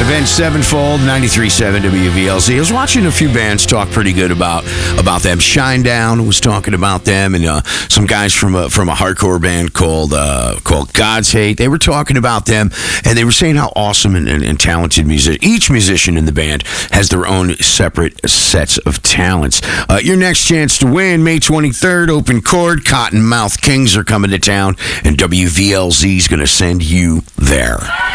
Avenged Sevenfold, 93.7 WVLZ. I was watching a few bands talk pretty good about them. Shinedown was talking about them, and some guys from a hardcore band called God's Hate. They were talking about them, and they were saying how awesome and talented each musician in the band has their own separate sets of talents. Your next chance to win, May 23rd, Open Court, Cottonmouth Kings are coming to town, and WVLZ is going to send you there.